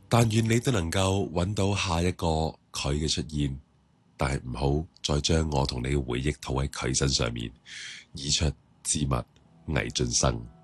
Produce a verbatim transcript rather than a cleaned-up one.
但願你都能夠揾到下一個佢嘅出現，但係唔好再將我同你嘅回憶套喺佢身上面，以出之物，藝盡生。